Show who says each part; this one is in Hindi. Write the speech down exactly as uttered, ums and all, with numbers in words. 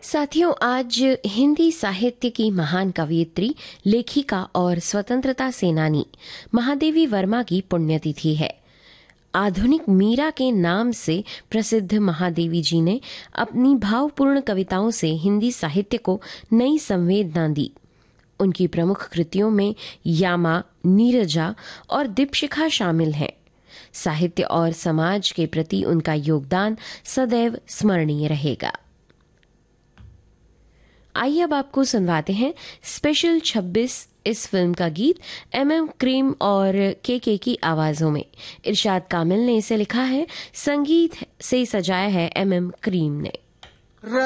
Speaker 1: साथियों, आज हिंदी साहित्य की महान कवयित्री, लेखिका और स्वतंत्रता सेनानी महादेवी वर्मा की पुण्यतिथि है। आधुनिक मीरा के नाम से प्रसिद्ध महादेवी जी ने अपनी भावपूर्ण कविताओं से हिंदी साहित्य को नई संवेदना दी। उनकी प्रमुख कृतियों में यामा, नीरजा और दीपशिखा शामिल हैं। साहित्य और समाज के प्रति उनका योगदान सदैव स्मरणीय रहेगा। आइए अब आपको सुनवाते हैं स्पेशल छब्बीस इस फिल्म का गीत एम एम क्रीम और के के की आवाजों में। इरशाद कामिल ने इसे लिखा है, संगीत से सजाया है एम एम क्रीम ने।